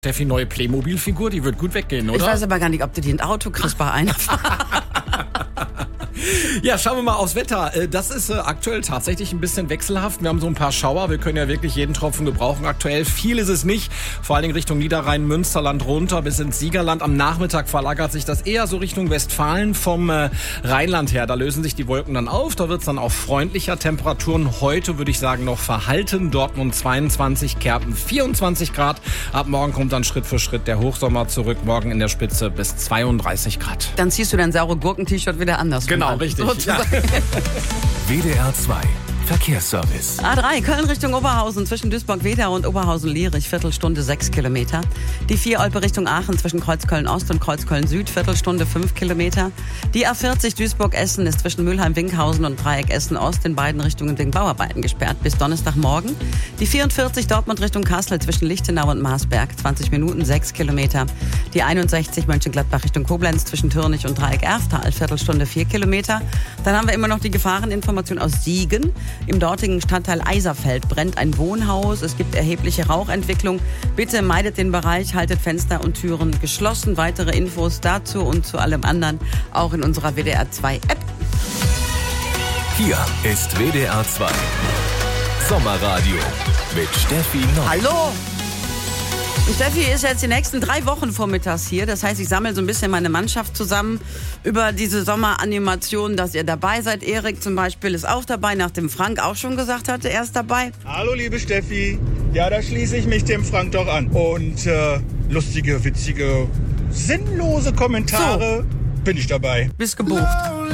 Steffi, neue Playmobil-Figur, die wird gut weggehen, oder? Ich weiß aber gar nicht, ob du die in Auto kriegst bei einer Fahrt. Ja, schauen wir mal aufs Wetter. Das ist aktuell tatsächlich ein bisschen wechselhaft. Wir haben so ein paar Schauer. Wir können ja wirklich jeden Tropfen gebrauchen aktuell. Viel ist es nicht. Vor allen Dingen Richtung Niederrhein, Münsterland runter bis ins Siegerland. Am Nachmittag verlagert sich das eher so Richtung Westfalen vom Rheinland her. Da lösen sich die Wolken dann auf. Da wird es dann auch freundlicher. Temperaturen heute, würde ich sagen, noch verhalten. Dortmund 22, Kerpen 24 Grad. Ab morgen kommt dann Schritt für Schritt der Hochsommer zurück. Morgen in der Spitze bis 32 Grad. Dann ziehst du dein saure Gurken-T-Shirt wieder anders. Genau, richtig. Ja. WDR 2 Verkehrsservice. A3 Köln Richtung Oberhausen zwischen Duisburg-Wedau und Oberhausen-Lierich, Viertelstunde 6 Kilometer. Die 4 Olpe Richtung Aachen zwischen Kreuzköln-Ost und Kreuzköln-Süd, Viertelstunde 5 Kilometer. Die A40 Duisburg-Essen ist zwischen Mülheim-Winkhausen und Dreieck Essen-Ost in beiden Richtungen wegen Bauarbeiten gesperrt bis Donnerstagmorgen. Die 44 Dortmund Richtung Kassel zwischen Lichtenau und Marsberg, 20 Minuten 6 Kilometer. Die 61 Mönchengladbach Richtung Koblenz zwischen Türnich und Dreieck Erftal, Viertelstunde 4 Kilometer. Dann haben wir immer noch die Gefahreninformation aus Siegen. Im dortigen Stadtteil Eiserfeld brennt ein Wohnhaus. Es gibt erhebliche Rauchentwicklung. Bitte meidet den Bereich, haltet Fenster und Türen geschlossen. Weitere Infos dazu und zu allem anderen auch in unserer WDR 2 App. Hier ist WDR 2 Sommerradio mit Steffi Nock. Hallo! Und Steffi ist jetzt die nächsten 3 Wochen vormittags hier. Das heißt, ich sammle so ein bisschen meine Mannschaft zusammen über diese Sommeranimation, dass ihr dabei seid. Erik zum Beispiel ist auch dabei, nachdem Frank auch schon gesagt hatte, er ist dabei. Hallo liebe Steffi. Ja, da schließe ich mich dem Frank doch an. Und lustige, witzige, sinnlose Kommentare bin ich dabei. Bist gebucht.